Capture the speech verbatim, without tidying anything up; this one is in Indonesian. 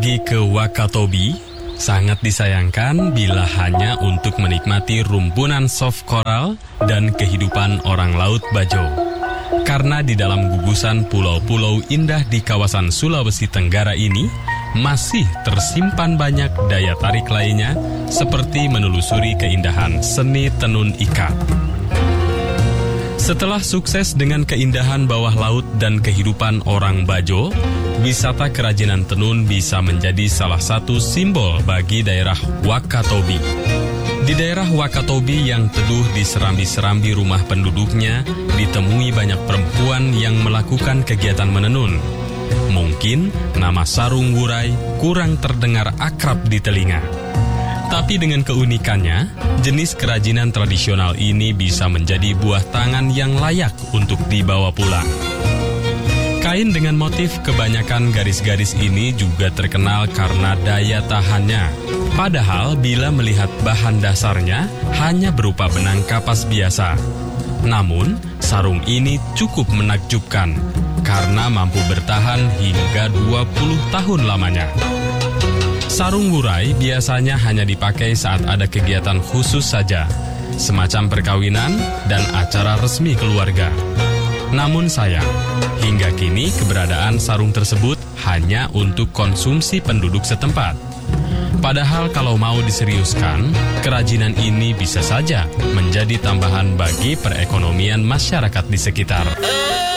Pergi ke Wakatobi sangat disayangkan bila hanya untuk menikmati rumpunan soft coral dan kehidupan orang laut Bajo. Karena di dalam gugusan pulau-pulau indah di kawasan Sulawesi Tenggara ini masih tersimpan banyak daya tarik lainnya seperti menelusuri keindahan seni tenun ikat. Setelah sukses dengan keindahan bawah laut dan kehidupan orang Bajo, wisata kerajinan tenun bisa menjadi salah satu simbol bagi daerah Wakatobi. Di daerah Wakatobi yang teduh di serambi-serambi rumah penduduknya, ditemui banyak perempuan yang melakukan kegiatan menenun. Mungkin nama sarung wurai kurang terdengar akrab di telinga. Tapi dengan keunikannya, jenis kerajinan tradisional ini bisa menjadi buah tangan yang layak untuk dibawa pulang. Kain dengan motif kebanyakan garis-garis ini juga terkenal karena daya tahannya. Padahal bila melihat bahan dasarnya hanya berupa benang kapas biasa. Namun, sarung ini cukup menakjubkan karena mampu bertahan hingga dua puluh tahun lamanya. Sarung wurai biasanya hanya dipakai saat ada kegiatan khusus saja, semacam perkawinan dan acara resmi keluarga. Namun sayang, hingga kini keberadaan sarung tersebut hanya untuk konsumsi penduduk setempat. Padahal kalau mau diseriuskan, kerajinan ini bisa saja menjadi tambahan bagi perekonomian masyarakat di sekitar.